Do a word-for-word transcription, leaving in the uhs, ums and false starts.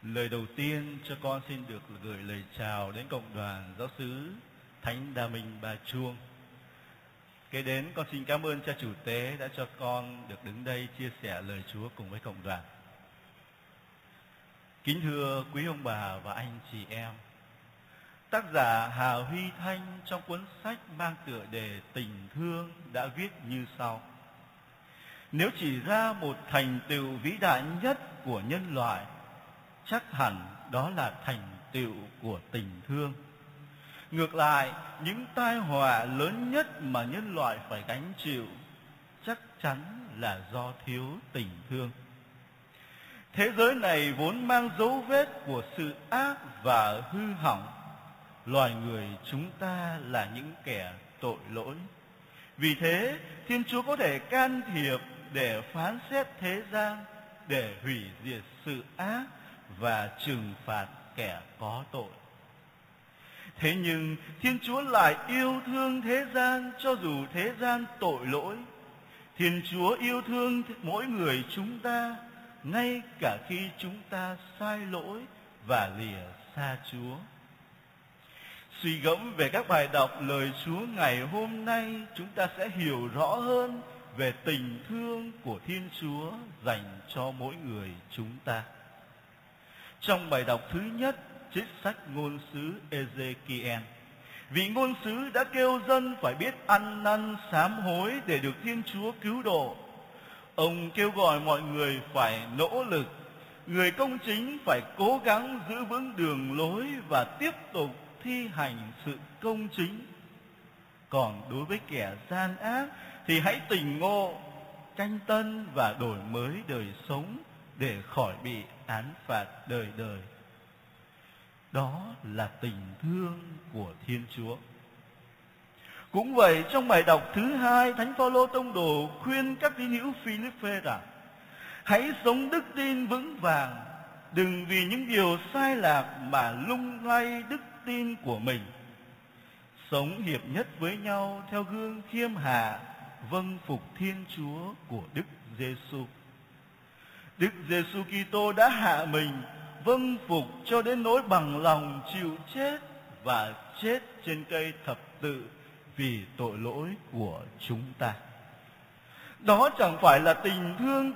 Lời đầu tiên cho con xin được gửi lời chào đến cộng đoàn giáo xứ Thánh Đa Minh Ba Chuông. Kế đến con xin cảm ơn cha chủ tế đã cho con được đứng đây chia sẻ lời Chúa cùng với cộng đoàn. Kính thưa quý ông bà và anh chị em, tác giả Hà Huy Thanh trong cuốn sách mang tựa đề Tình Thương đã viết như sau: nếu chỉ ra một thành tựu vĩ đại nhất của nhân loại, chắc hẳn đó là thành tựu của tình thương. Ngược lại, những tai họa lớn nhất mà nhân loại phải gánh chịu chắc chắn là do thiếu tình thương. Thế giới này vốn mang dấu vết của sự ác và hư hỏng. Loài người chúng ta là những kẻ tội lỗi. Vì thế, Thiên Chúa có thể can thiệp để phán xét thế gian, để hủy diệt sự ác và trừng phạt kẻ có tội. Thế nhưng Thiên Chúa lại yêu thương thế gian cho dù thế gian tội lỗi. Thiên Chúa yêu thương mỗi người chúng ta ngay cả khi chúng ta sai lỗi và lìa xa Chúa. Suy gẫm về các bài đọc lời Chúa ngày hôm nay, chúng ta sẽ hiểu rõ hơn về tình thương của Thiên Chúa dành cho mỗi người chúng ta. Trong bài đọc thứ nhất, trích sách ngôn sứ Ê-dê-ki-en, vị ngôn sứ đã kêu dân phải biết ăn năn sám hối để được Thiên Chúa cứu độ. Ông kêu gọi mọi người phải nỗ lực, người công chính phải cố gắng giữ vững đường lối và tiếp tục thi hành sự công chính. Còn đối với kẻ gian ác thì hãy tỉnh ngộ, canh tân và đổi mới đời sống để khỏi bị án phạt đời đời. Đó là tình thương của Thiên Chúa. Cũng vậy, trong bài đọc thứ hai, Thánh Phaolô tông đồ khuyên các tín hữu Phi-líp-phê rằng: hãy sống đức tin vững vàng, đừng vì những điều sai lạc mà lung lay đức tin của mình. Sống hiệp nhất với nhau theo gương khiêm hạ, vâng phục Thiên Chúa của Đức Giê-xu. Đức Giê-xu Kitô đã hạ mình, vâng phục cho đến nỗi bằng lòng chịu chết và chết trên cây thập tự vì tội lỗi của chúng ta. Đó chẳng phải là tình thương